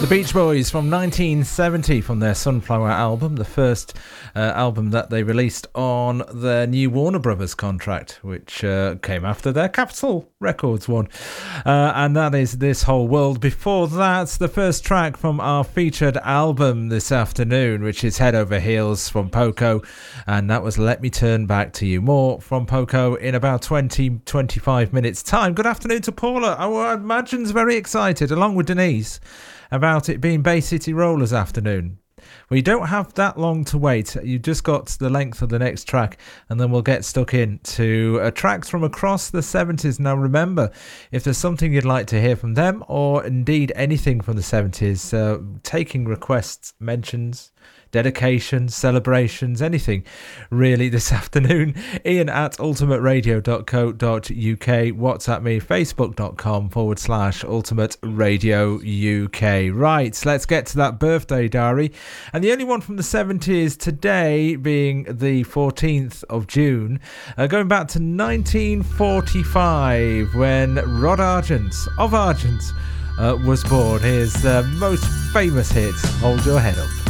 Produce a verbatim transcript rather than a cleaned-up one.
The Beach Boys from nineteen seventy from their Sunflower album, the first uh, album that they released on their new Warner Brothers contract, which uh, came after their Capitol Records one. Uh, and that is This Whole World. Before that, the first track from our featured album this afternoon, which is Head Over Heels from Poco. And that was Let Me Turn Back to You. More from Poco in about twenty, twenty-five minutes time. Good afternoon to Paula. I imagine is very excited, along with Denise, about it being Bay City Rollers afternoon. Well, you don't have that long to wait. You've just got the length of the next track, and then we'll get stuck into uh, tracks from across the seventies. Now, remember, if there's something you'd like to hear from them, or indeed anything from the seventies, uh, taking requests, mentions, dedications, celebrations, anything really this afternoon. Ian at ultimate radio dot co dot uk. WhatsApp me, facebook.com forward slash ultimate radio UK. Right, let's get to that birthday diary. And the only one from the seventies today being the fourteenth of June, uh, going back to nineteen forty-five when Rod Argent of Argent uh, was born. Here's the most famous hit, Hold Your Head Up.